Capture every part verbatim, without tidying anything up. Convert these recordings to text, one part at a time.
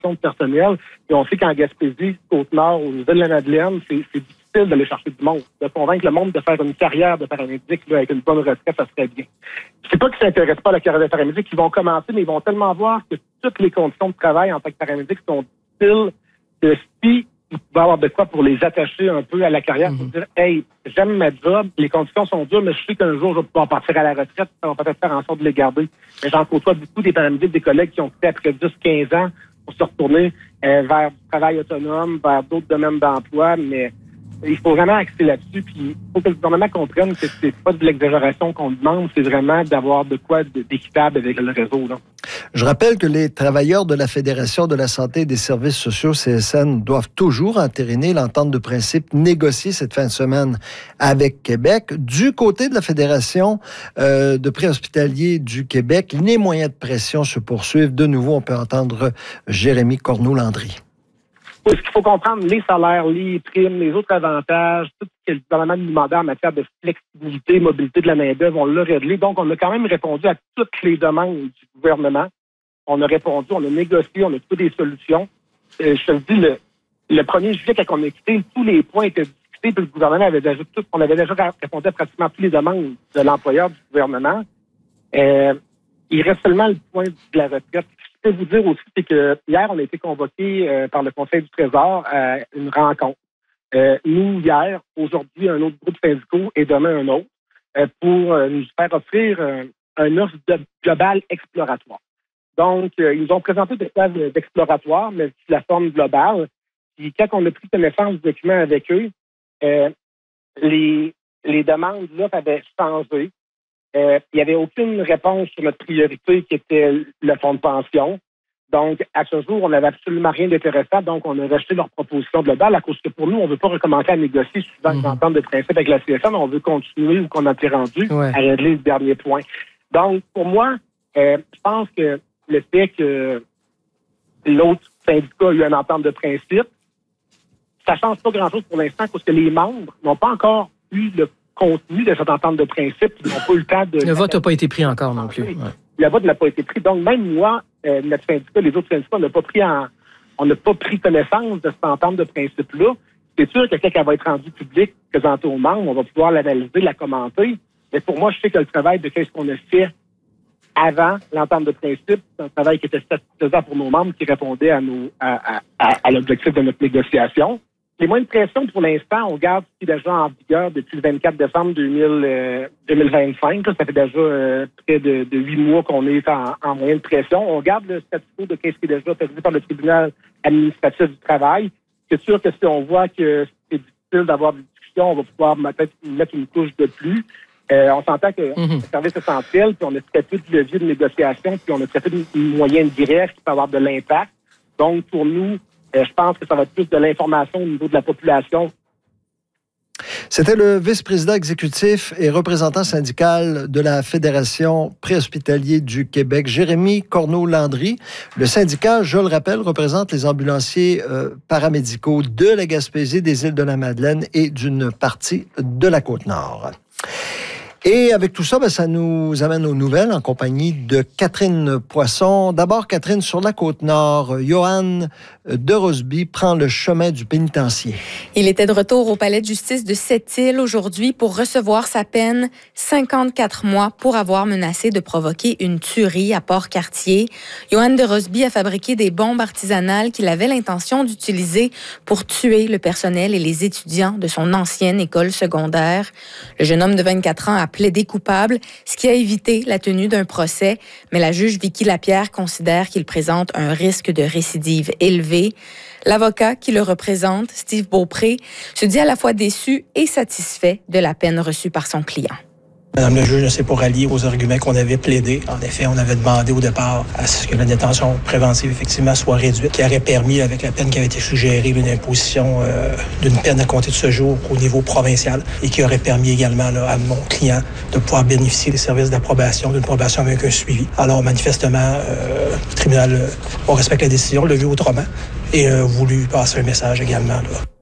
de personnel. Et on sait qu'en Gaspésie, Côte-Nord, au niveau de la Madeleine, c'est, c'est difficile d'aller chercher du monde. De convaincre le monde de faire une carrière de paramédic là, avec une bonne retraite, ça serait bien. C'est pas qu'ils ne s'intéressent pas à la carrière de paramédic, ils vont commencer, mais ils vont tellement voir que toutes les conditions de travail en tant que paramédic sont difficiles que si il va y avoir de quoi pour les attacher un peu à la carrière, pour dire, hey, j'aime ma job, les conditions sont dures, mais je sais qu'un jour, je vais pouvoir partir à la retraite, ça va peut-être faire en sorte de les garder. Mais j'en côtoie beaucoup des paramédics, des collègues qui ont quitté après dix quinze ans pour se retourner euh, vers du travail autonome, vers d'autres domaines d'emploi, mais il faut vraiment axer là-dessus, puis il faut que le gouvernement comprenne que c'est pas de l'exagération qu'on demande, c'est vraiment d'avoir de quoi d'équitable avec le réseau, là. Je rappelle que les travailleurs de la Fédération de la santé et des services sociaux, C S N, doivent toujours entériner l'entente de principe négociée cette fin de semaine avec Québec. Du côté de la Fédération euh, de préhospitaliers du Québec, les moyens de pression se poursuivent. De nouveau, on peut entendre Jérémy Corneau-Landry. Oui, ce qu'il faut comprendre, les salaires, les primes, les autres avantages, tout ce que le gouvernement nous demandait en matière de flexibilité, mobilité de la main-d'œuvre, on l'a réglé. Donc, on a quand même répondu à toutes les demandes du gouvernement. On a répondu, on a négocié, on a trouvé des solutions. Euh, je te le dis, le, le premier juillet, quand on a quitté, tous les points étaient discutés, puis le gouvernement avait déjà tout, on avait déjà répondu à pratiquement toutes les demandes de l'employeur du gouvernement. Euh, il reste seulement le point de la retraite. Ce que je peux vous dire aussi, c'est que hier, on a été convoqués euh, par le Conseil du Trésor à une rencontre. Euh, nous, hier, aujourd'hui, un autre groupe syndicaux et demain un autre, euh, pour euh, nous faire offrir euh, un offre de, globale exploratoire. Donc, euh, ils nous ont présenté des phases d'exploratoire, mais sous la forme globale. Puis quand on a pris connaissance du document avec eux, euh, les, les demandes là avaient changé. Euh, il n'y avait aucune réponse sur notre priorité qui était le fonds de pension. Donc, à ce jour, on n'avait absolument rien d'intéressant. Donc, on a rejeté leur proposition globale à cause que pour nous, on ne veut pas recommencer à négocier suivant une entente de principe avec la C S N. On veut continuer où qu'on a été rendu ouais. à régler le dernier point. Donc, pour moi, euh, je pense que le fait que l'autre syndicat a eu une entente de principe, ça ne change pas grand-chose pour l'instant parce que les membres n'ont pas encore eu le contenu de cette entente de principe. Ils n'ont pas eu le temps de... Le vote n'a pas été pris encore non plus. Ouais. Le vote n'a pas été pris. Donc, même moi, euh, notre syndicat, les autres syndicats, on n'a pas pris en, on n'a pas pris connaissance de cette entente de principe-là. C'est sûr que quand elle va être rendue publique, présentée aux membres, on va pouvoir l'analyser, la commenter. Mais pour moi, je sais que le travail de qu'est-ce qu'on a fait avant l'entente de principe, c'est un travail qui était satisfaisant pour nos membres, qui répondait à, nos, à, à, à, à l'objectif de notre négociation. Les moyens de pression, pour l'instant, on garde ce qui est déjà en vigueur depuis le vingt-quatre décembre deux mille vingt-cinq. Ça fait déjà euh, près de, de huit mois qu'on est en, en moyen de pression. On garde le statu quo de ce qui est déjà autorisé par le tribunal administratif du travail. C'est sûr que si on voit que c'est difficile d'avoir des discussions, on va pouvoir peut-être mettre une couche de plus. Euh, on s'entend que mm-hmm. c'est un service essentiel, puis on a très peu de levier de négociation, puis on a très peu de moyens directs qui peuvent avoir de l'impact. Donc, pour nous, Euh, je pense que ça va être plus de l'information au niveau de la population. C'était le vice-président exécutif et représentant syndical de la Fédération préhospitalier du Québec, Jérémy Corneau-Landry. Le syndicat, je le rappelle, représente les ambulanciers euh, paramédicaux de la Gaspésie, des Îles-de-la-Madeleine et d'une partie de la Côte-Nord. Et avec tout ça, ben, ça nous amène aux nouvelles en compagnie de Catherine Poisson. D'abord, Catherine, sur la Côte-Nord, Johan Derosby prend le chemin du pénitencier. Il était de retour au palais de justice de Sept-Îles aujourd'hui pour recevoir sa peine, cinquante-quatre mois, pour avoir menacé de provoquer une tuerie à Port-Cartier. Johan Derosby a fabriqué des bombes artisanales qu'il avait l'intention d'utiliser pour tuer le personnel et les étudiants de son ancienne école secondaire. Le jeune homme de vingt-quatre ans a plaidé coupable, ce qui a évité la tenue d'un procès, mais la juge Vicky Lapierre considère qu'il présente un risque de récidive élevé. L'avocat qui le représente, Steve Beaupré, se dit à la fois déçu et satisfait de la peine reçue par son client. Madame le juge ne s'est pas ralliée aux arguments qu'on avait plaidés. En effet, on avait demandé au départ à ce que la détention préventive, effectivement, soit réduite, qui aurait permis, avec la peine qui avait été suggérée, une imposition euh, d'une peine à compter de ce jour au niveau provincial et qui aurait permis également là, à mon client de pouvoir bénéficier des services d'approbation, d'une probation avec un suivi. Alors, manifestement, euh, le tribunal, euh, on respecte la décision, l'a vu autrement et a euh, voulu passer un message également, là.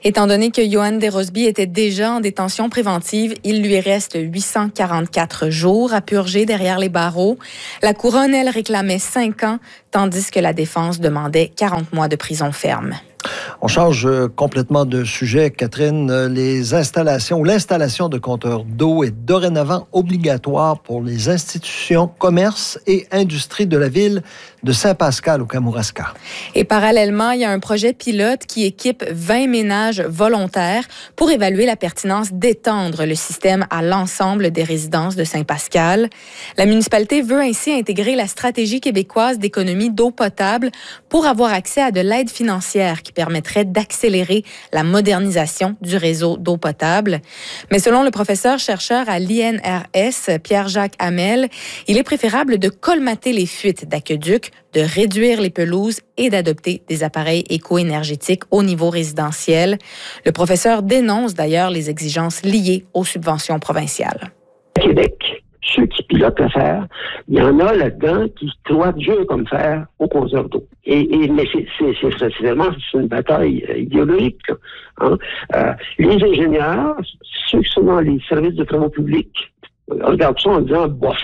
Étant donné que Johan Desrosby était déjà en détention préventive, il lui reste huit cent quarante-quatre jours à purger derrière les barreaux. La couronne, elle, réclamait cinq ans, tandis que la défense demandait quarante mois de prison ferme. On change complètement de sujet, Catherine. Les installations ou l'installation de compteurs d'eau est dorénavant obligatoire pour les institutions, commerces et industries de la ville de Saint-Pascal au Kamouraska. Et parallèlement, il y a un projet pilote qui équipe vingt ménages volontaires pour évaluer la pertinence d'étendre le système à l'ensemble des résidences de Saint-Pascal. La municipalité veut ainsi intégrer la stratégie québécoise d'économie d'eau potable pour avoir accès à de l'aide financière qui permettrait d'accélérer la modernisation du réseau d'eau potable. Mais selon le professeur-chercheur à l'I N R S, Pierre-Jacques Hamel, il est préférable de colmater les fuites d'aqueducs, de réduire les pelouses et d'adopter des appareils éco-énergétiques au niveau résidentiel. Le professeur dénonce d'ailleurs les exigences liées aux subventions provinciales. Québec, ceux qui pilotent l'affaire, il y en a là-dedans qui croient dur comme fer aux compteurs d'eau. Et, et, mais c'est, c'est, c'est, c'est vraiment c'est une bataille euh, idéologique. Hein? Euh, les ingénieurs, ceux qui sont dans les services de travaux publics, regarde ça en disant, bof,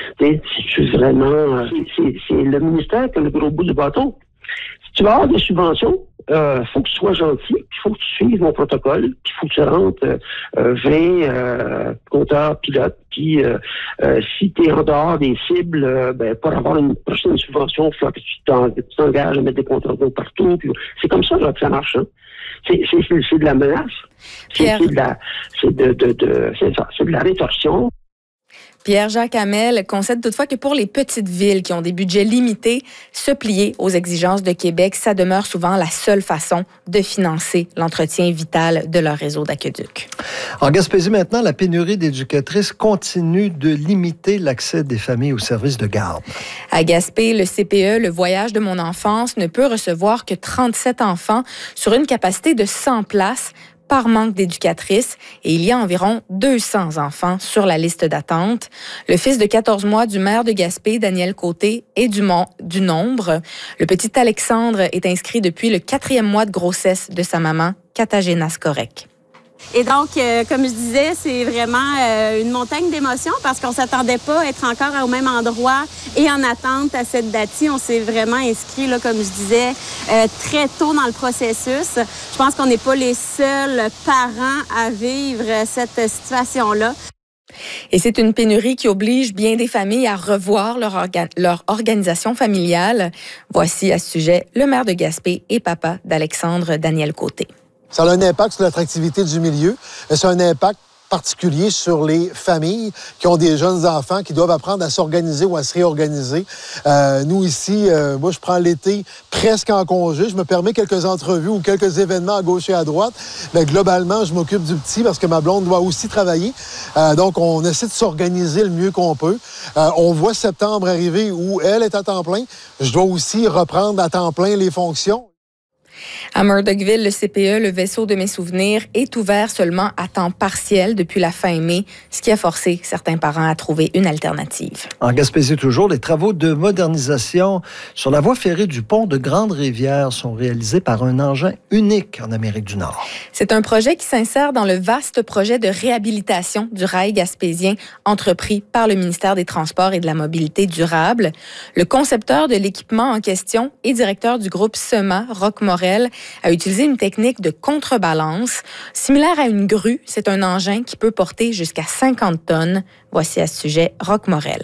c'est vraiment, c'est, c'est le ministère qui a le gros bout du bâton. Si tu vas avoir des subventions, il euh, faut que tu sois gentil, il faut que tu suives mon protocole, puis il faut que tu rentres euh, vingt euh, compteurs pilotes, puis euh, euh, si tu es en dehors des cibles, euh, ben, pour avoir une prochaine subvention, il faut que tu t'engages à mettre des compteurs d'eau partout. Puis, c'est comme ça là, que ça marche. Hein. C'est, c'est, c'est, c'est de la menace, c'est, c'est, de, la, c'est, de, de, de, c'est, ça, c'est de la rétorsion. Pierre-Jacques Hamel concède toutefois que pour les petites villes qui ont des budgets limités, se plier aux exigences de Québec, ça demeure souvent la seule façon de financer l'entretien vital de leur réseau d'aqueducs. En Gaspésie maintenant, la pénurie d'éducatrices continue de limiter l'accès des familles aux services de garde. À Gaspé, le C P E, le Voyage de mon enfance, ne peut recevoir que trente-sept enfants sur une capacité de cent places, par manque d'éducatrices, et il y a environ deux cents enfants sur la liste d'attente. Le fils de quatorze mois du maire de Gaspé, Daniel Côté, est du, mon- du nombre. Le petit Alexandre est inscrit depuis le quatrième mois de grossesse de sa maman, Katagena Skorek. Et donc, euh, comme je disais, c'est vraiment euh, une montagne d'émotions parce qu'on s'attendait pas à être encore au même endroit et en attente à cette date-ci. On s'est vraiment inscrit, là, comme je disais, euh, très tôt dans le processus. Je pense qu'on n'est pas les seuls parents à vivre cette situation-là. Et c'est une pénurie qui oblige bien des familles à revoir leur, orga- leur organisation familiale. Voici à ce sujet le maire de Gaspé et papa d'Alexandre, Daniel Côté. Ça a un impact sur l'attractivité du milieu, mais ça a un impact particulier sur les familles qui ont des jeunes enfants qui doivent apprendre à s'organiser ou à se réorganiser. Euh, nous, ici, euh, moi, je prends l'été presque en congé. Je me permets quelques entrevues ou quelques événements à gauche et à droite. Mais globalement, je m'occupe du petit parce que ma blonde doit aussi travailler. Euh, donc, on essaie de s'organiser le mieux qu'on peut. Euh, on voit septembre arriver où elle est à temps plein. Je dois aussi reprendre à temps plein les fonctions. À Murdochville, le C P E, le vaisseau de mes souvenirs, est ouvert seulement à temps partiel depuis la fin mai, ce qui a forcé certains parents à trouver une alternative. En Gaspésie toujours, les travaux de modernisation sur la voie ferrée du pont de Grande-Rivière sont réalisés par un engin unique en Amérique du Nord. C'est un projet qui s'insère dans le vaste projet de réhabilitation du rail gaspésien entrepris par le ministère des Transports et de la Mobilité durable. Le concepteur de l'équipement en question et directeur du groupe SEMA, Roch Morel, a utilisé une technique de contrebalance. Similaire à une grue, c'est un engin qui peut porter jusqu'à cinquante tonnes. Voici à ce sujet Roch Morel.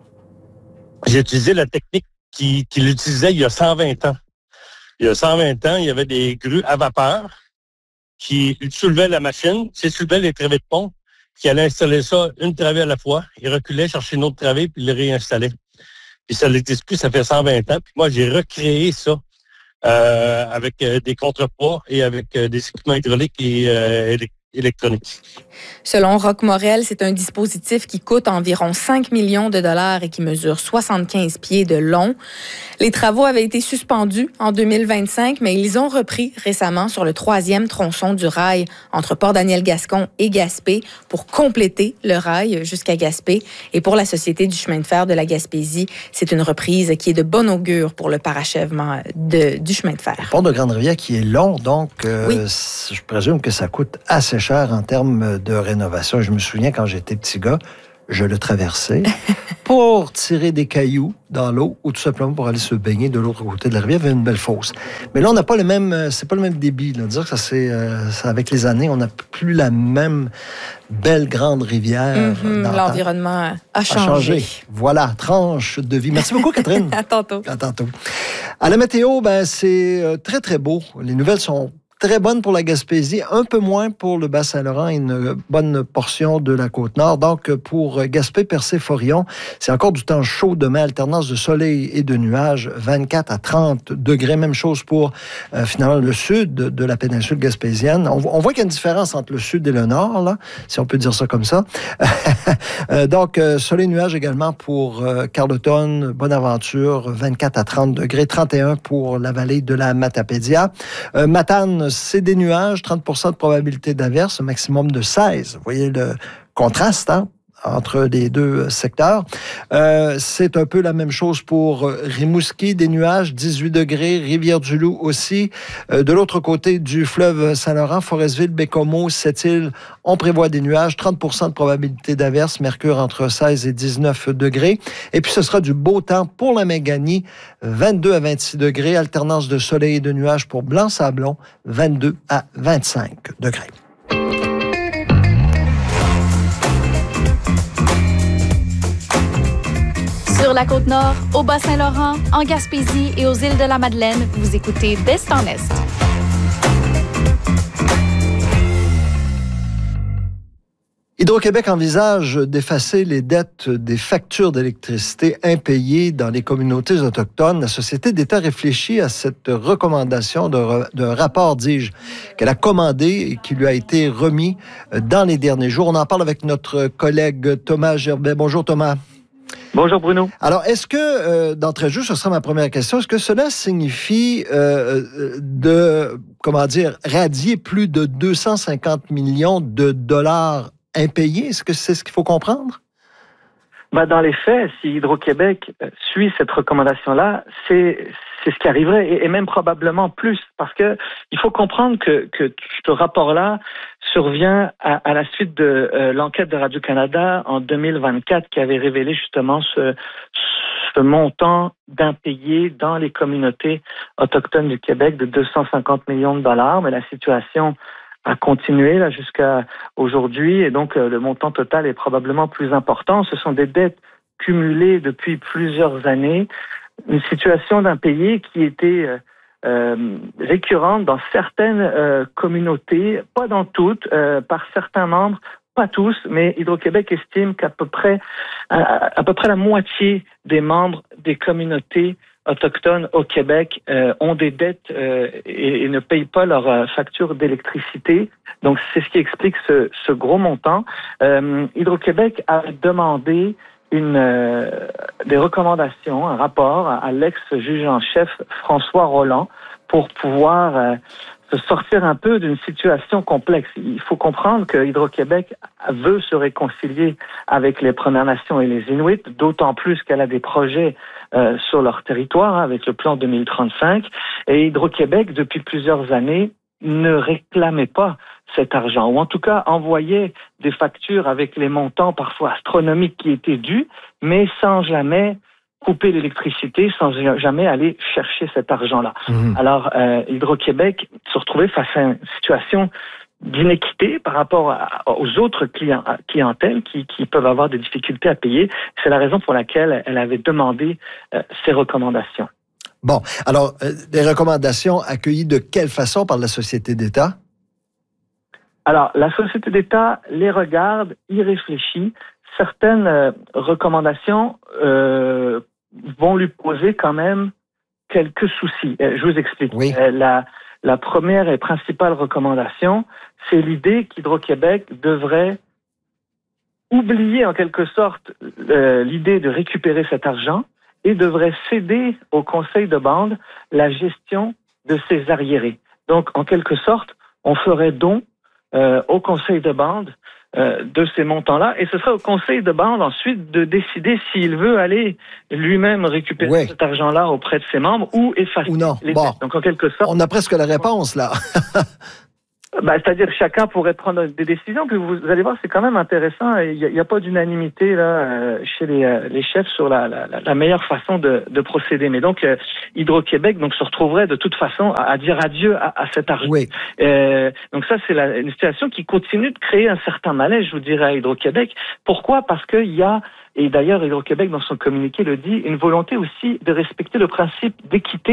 J'ai utilisé la technique qu'il, qu'il utilisait il y a cent vingt ans. Il y a cent vingt ans, il y avait des grues à vapeur qui soulevaient la machine, qui soulevaient les travées de pont, qui allaient installer ça une travée à la fois. Ils reculaient, cherchaient une autre travée, puis ils les réinstallaient. Puis ça n'existe plus, ça fait cent vingt ans. Puis moi, j'ai recréé ça. Euh, avec euh, des contrepoids et avec euh, des équipements hydrauliques et, euh, électronique. Selon Roch Morel, c'est un dispositif qui coûte environ cinq millions de dollars et qui mesure soixante-quinze pieds de long. Les travaux avaient été suspendus en deux mille vingt-cinq, mais ils ont repris récemment sur le troisième tronçon du rail entre Port-Daniel-Gascon et Gaspé pour compléter le rail jusqu'à Gaspé. Et pour la Société du chemin de fer de la Gaspésie, c'est une reprise qui est de bon augure pour le parachèvement de, du chemin de fer. Le pont de Grande-Rivière qui est long, donc euh, oui. je présume que ça coûte assez cher en termes de rénovation. Je me souviens quand j'étais petit gars, je le traversais pour tirer des cailloux dans l'eau ou tout simplement pour aller se baigner de l'autre côté de la rivière. Il y avait une belle fosse. Mais là, on n'a pas le même, c'est pas le même débit. Là. Dire que ça, c'est, euh, ça, avec les années, on n'a plus la même belle grande rivière. Mm-hmm, l'environnement a changé. a changé. Voilà, tranche de vie. Merci beaucoup, Catherine. À tantôt. À tantôt. À la météo, ben, c'est très, très beau. Les nouvelles sont très bonne pour la Gaspésie, un peu moins pour le Bas-Saint-Laurent et une bonne portion de la Côte-Nord. Donc, pour Gaspé, Percé, Forillon, c'est encore du temps chaud demain, alternance de soleil et de nuages, vingt-quatre à trente degrés. Même chose pour, euh, finalement, le sud de, de la péninsule gaspésienne. On, on voit qu'il y a une différence entre le sud et le nord, là, si on peut dire ça comme ça. euh, donc, euh, soleil, nuages également pour euh, Carleton, Bonaventure, vingt-quatre à trente degrés, trente et un pour la vallée de la Matapédia. Euh, Matane, c'est des nuages, trente pour cent de probabilité d'averse, un maximum de seize. Vous voyez le contraste, hein, entre les deux secteurs. Euh, c'est un peu la même chose pour Rimouski, des nuages, dix-huit degrés, Rivière-du-Loup aussi. Euh, de l'autre côté du fleuve Saint-Laurent, Forestville, Bécomo, Sept-Îles, on prévoit des nuages, trente pour cent de probabilité d'averse, mercure entre seize et dix-neuf degrés. Et puis ce sera du beau temps pour la Méganie, vingt-deux à vingt-six degrés, alternance de soleil et de nuages pour Blanc-Sablon, vingt-deux à vingt-cinq degrés. Sur la Côte-Nord, au Bas-Saint-Laurent, en Gaspésie et aux îles de la Madeleine, vous écoutez d'Est en Est. Hydro-Québec envisage d'effacer les dettes des factures d'électricité impayées dans les communautés autochtones. La Société d'État réfléchit à cette recommandation d'un de rapport, dis-je, qu'elle a commandé et qui lui a été remis dans les derniers jours. On en parle avec notre collègue Thomas Gerbet. Bonjour Thomas. Bonjour Bruno. Alors, est-ce que, euh, d'entrée de jeu, ce sera ma première question, est-ce que cela signifie euh, de, comment dire, radier plus de deux cent cinquante millions de dollars impayés? Est-ce que c'est ce qu'il faut comprendre? Ben, dans les faits, si Hydro-Québec suit cette recommandation-là, c'est c'est ce qui arriverait, et, et même probablement plus, parce que il faut comprendre que, que ce rapport-là survient à, à la suite de euh, l'enquête de Radio-Canada en deux mille vingt-quatre qui avait révélé justement ce, ce montant d'impayés dans les communautés autochtones du Québec de deux cent cinquante millions de dollars, mais la situation a continué là jusqu'à aujourd'hui, et donc euh, le montant total est probablement plus important. Ce sont des dettes cumulées depuis plusieurs années, une situation d'impayés qui était euh, euh, récurrente dans certaines euh, communautés, pas dans toutes, euh, par certains membres, pas tous, mais Hydro-Québec estime qu'à peu près à, à peu près la moitié des membres des communautés autochtones au Québec euh, ont des dettes euh, et, et ne payent pas leur euh, facture d'électricité. Donc, c'est ce qui explique ce, ce gros montant. Euh, Hydro-Québec a demandé une, euh, des recommandations, un rapport à, à l'ex-juge en chef François Rolland pour pouvoir euh, se sortir un peu d'une situation complexe. Il faut comprendre que Hydro-Québec veut se réconcilier avec les Premières Nations et les Inuits, d'autant plus qu'elle a des projets euh, sur leur territoire, hein, avec le plan deux mille trente-cinq. Et Hydro-Québec, depuis plusieurs années, ne réclamait pas cet argent, ou en tout cas envoyait des factures avec les montants parfois astronomiques qui étaient dus, mais sans jamais couper l'électricité, sans jamais aller chercher cet argent-là. Mmh. Alors, euh, Hydro-Québec se retrouvait face à une situation d'inéquité par rapport à, aux autres clients, clientèles qui, qui peuvent avoir des difficultés à payer. C'est la raison pour laquelle elle avait demandé euh, ces recommandations. Bon, alors, euh, des recommandations accueillies de quelle façon par la Société d'État? Alors, la Société d'État les regarde, y réfléchit. Certaines euh, recommandations euh, vont lui poser quand même quelques soucis. Euh, je vous explique. Oui. Euh, la, la première et principale recommandation, c'est l'idée qu'Hydro-Québec devrait oublier en quelque sorte euh, l'idée de récupérer cet argent et devrait céder au conseil de bande la gestion de ses arriérés. Donc, en quelque sorte, on ferait don euh, au conseil de bande euh, de ces montants-là, et ce serait au conseil de bande ensuite de décider s'il veut aller lui-même récupérer ouais. cet argent-là auprès de ses membres ou effacer ou non. les bon. dettes. Donc, en quelque sorte, on a presque la réponse là. Ben, c'est-à-dire que chacun pourrait prendre des décisions, puis vous allez voir, c'est quand même intéressant. Il n'y a, a pas d'unanimité là euh, chez les, euh, les chefs sur la, la, la meilleure façon de, de procéder. Mais donc, euh, Hydro-Québec donc se retrouverait de toute façon à, à dire adieu à, à cet argent. Oui. Euh, donc ça, c'est la, une situation qui continue de créer un certain malaise, je vous dirais, à Hydro-Québec. Pourquoi? Parce qu'il y a, et d'ailleurs Hydro-Québec dans son communiqué le dit, une volonté aussi de respecter le principe d'équité